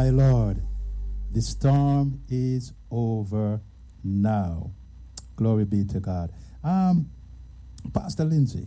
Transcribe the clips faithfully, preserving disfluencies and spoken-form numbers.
My Lord, the storm is over now. Glory be to God. Um, Pastor Lindsay,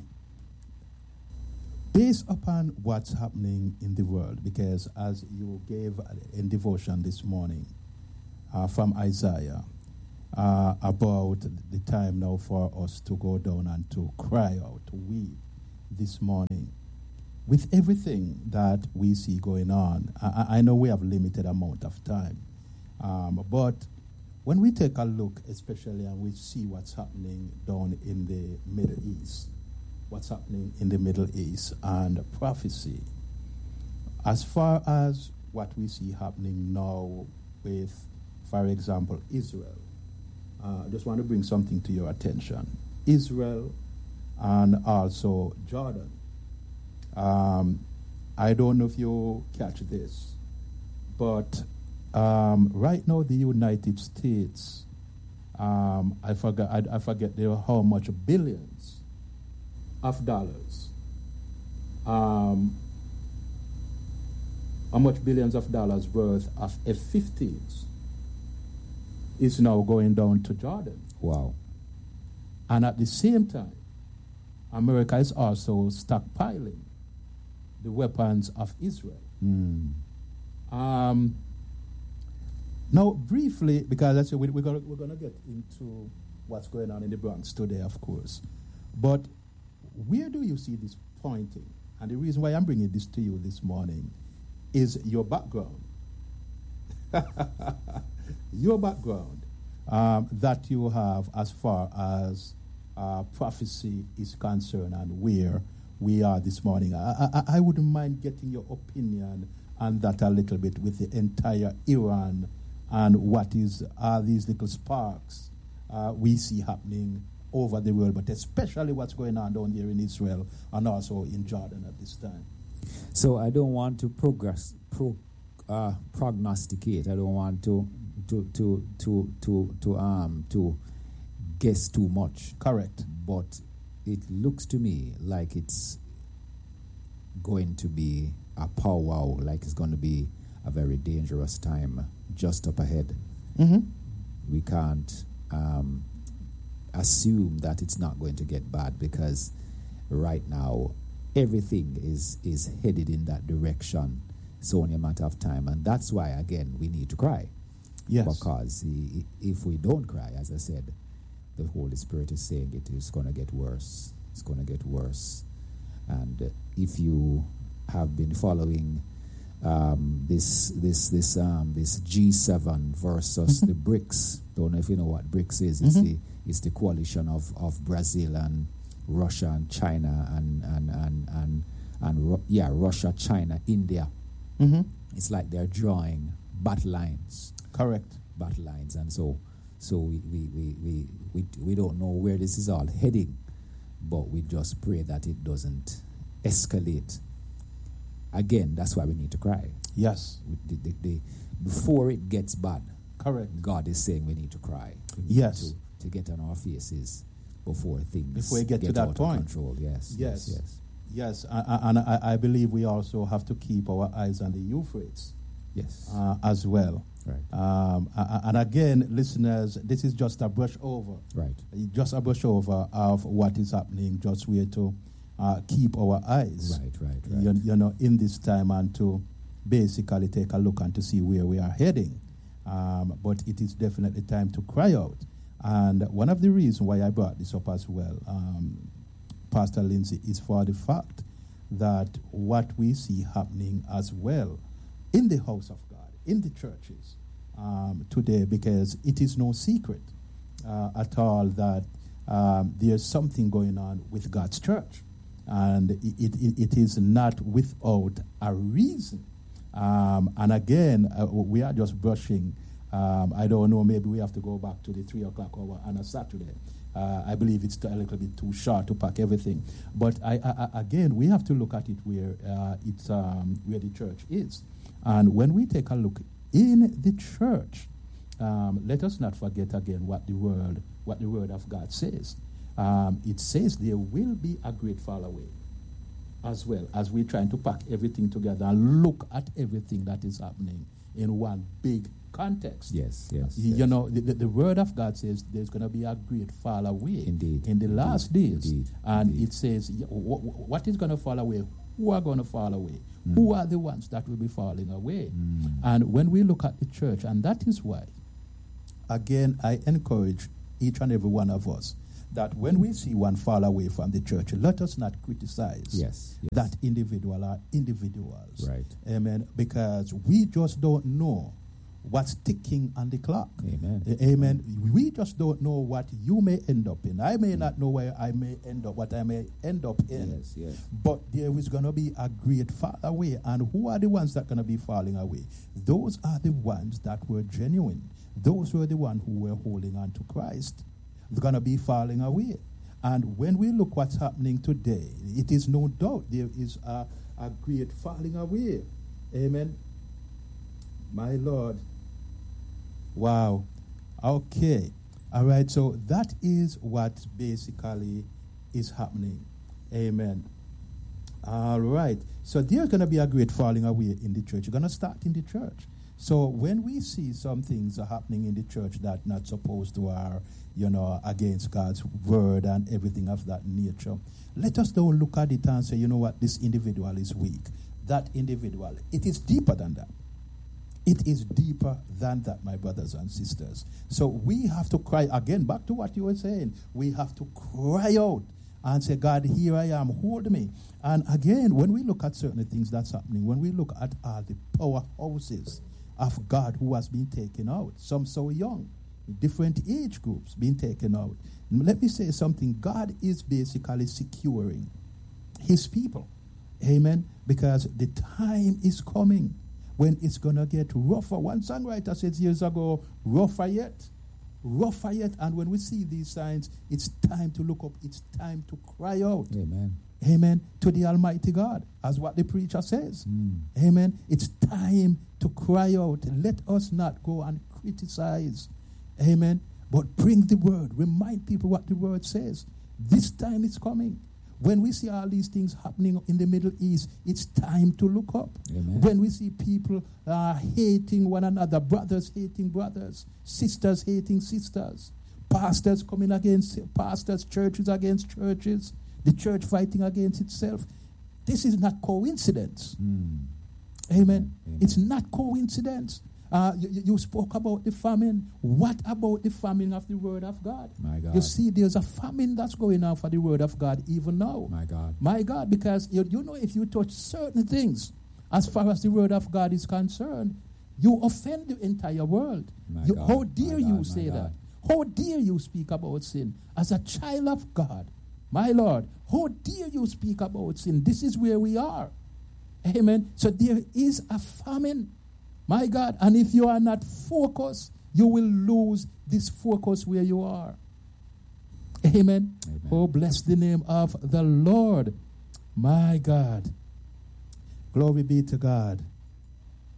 based upon what's happening in the world, because as you gave in devotion this morning uh, from Isaiah, uh, about the time now for us to go down and to cry out, to weep this morning. With everything that we see going on, I, I know we have limited amount of time, um, but when we take a look, especially, and we see what's happening down in the Middle East, what's happening in the Middle East and prophecy, as far as what we see happening now with, for example, Israel, uh, I just want to bring something to your attention. Israel and also Jordan. Um, I don't know if you catch this, but um, right now the United States, um, I forget, I, I forget there how much billions of dollars, um, how much billions of dollars worth of F fifteens is now going down to Jordan. Wow. And at the same time, America is also stockpiling the weapons of Israel. Mm. Um, now, briefly, because that's, we, we're going we're going to get into what's going on in the Bronx today, of course. But where do you see this pointing? And the reason why I'm bringing this to you this morning is your background. Your background um, that you have as far as uh, prophecy is concerned and where we are this morning. I, I, I wouldn't mind getting your opinion on that a little bit with the entire Iran and what is are these little sparks uh, we see happening over the world, but especially what's going on down here in Israel and also in Jordan at this time. So I don't want to progress, pro, uh, prognosticate. I don't want to to to to to to um to guess too much. Correct, but it looks to me like it's going to be a powwow, like it's going to be a very dangerous time just up ahead. Mm-hmm. We can't um, assume that it's not going to get bad, because right now everything is, is headed in that direction. It's only a matter of time. And that's why, again, we need to cry. Yes. Because if we don't cry, as I said, the Holy Spirit is saying it is going to get worse. It's going to get worse. And if you have been following um, this this this um, this G seven versus the BRICS, don't know if you know what BRICS is. It's mm-hmm. the it's the coalition of, of Brazil and Russia and China and and and and, and Ru- yeah Russia, China, India. Mm-hmm. It's like they're drawing battle lines. Correct. Battle lines, and so. So we, we, we, we, we, we don't know where this is all heading, but we just pray that it doesn't escalate. Again, that's why we need to cry. Yes. The, the, the, before it gets bad, correct. God is saying we need to cry. We need yes. To, to get on our faces before things before we get, get to that out point. Of control. Yes. Yes. Yes. Yes. Yes. And I, I believe we also have to keep our eyes on the Euphrates. Yes. Uh, as well. Right. Um, and again, listeners, this is just a brush over. Right. Just a brush over of what is happening, just where to uh, keep our eyes. Right, right, right. You, you know, in this time, and to basically take a look and to see where we are heading. Um, but it is definitely time to cry out. And one of the reasons why I brought this up as well, um, Pastor Lindsay, is for the fact that what we see happening as well in the house of God, in the churches um, today, because it is no secret uh, at all that um, there's something going on with God's church. And it, it, it is not without a reason. Um, and again, uh, we are just brushing. Um, I don't know, maybe we have to go back to the three o'clock hour on a Saturday. Uh, I believe it's a little bit too short to pack everything. But I, I, again, we have to look at it where uh, it's um, where the church is. And when we take a look in the church, um, let us not forget again what the word, what the word of God says. Um, it says there will be a great fall away, as well as we're trying to pack everything together and look at everything that is happening in one big context. Yes, yes. You, yes. you know, the, the, the word of God says there's going to be a great fall away Indeed. in the Indeed. last days. Indeed. And Indeed. it says, y- what, what is going to fall away? Who are going to fall away? Mm. Who are the ones that will be falling away? Mm. And when we look at the church, and that is why, again, I encourage each and every one of us that when we see one fall away from the church, let us not criticize Yes, yes. that individual or individuals. Right. Amen. Because we just don't know what's ticking on the clock. Amen. A- Amen. We just don't know what you may end up in. I may not know where I may end up, what I may end up in. Yes, yes. But there is going to be a great fall away. And who are the ones that are going to be falling away? Those are the ones that were genuine. Those were the ones who were holding on to Christ. They're going to be falling away. And when we look what's happening today, it is no doubt there is a, a great falling away. Amen. My Lord. Wow. Okay. All right. So that is what basically is happening. Amen. All right. So there's going to be a great falling away in the church. You're going to start in the church. So when we see some things are happening in the church that not supposed to are, you know, against God's word and everything of that nature, let us don't look at it and say, you know what, this individual is weak. That individual, it is deeper than that. It is deeper than that, my brothers and sisters. So we have to cry, again, back to what you were saying, we have to cry out and say, God, here I am, hold me. And again, when we look at certain things that's happening, when we look at all the powerhouses of God who has been taken out, some so young, different age groups being taken out. Let me say something. God is basically securing his people. Amen. Because the time is coming when it's going to get rougher. One songwriter said years ago, rougher yet. Rougher yet. And when we see these signs, it's time to look up. It's time to cry out. Amen. Amen. To the Almighty God, as what the preacher says. Mm. Amen. It's time to cry out. Let us not go and criticize. Amen. But bring the word. Remind people what the word says. This time is coming. When we see all these things happening in the Middle East, it's time to look up. Amen. When we see people uh, hating one another, brothers hating brothers, sisters hating sisters, pastors coming against pastors, churches against churches, the church fighting against itself. This is not coincidence. Mm. Amen. Amen. It's not coincidence. Uh, you, you spoke about the famine. What about the famine of the word of God? My God. You see, there's a famine that's going on for the word of God even now. My God. My God, because you, you know, if you touch certain things, as far as the word of God is concerned, you offend the entire world. My You, God. how dare My you God, say my that? God. How dare you speak about sin? As a child of God, my Lord, how dare you speak about sin? This is where we are. Amen. So there is a famine. My God, and if you are not focused, you will lose this focus where you are. Amen. Amen. Oh, bless the name of the Lord. My God. Glory be to God.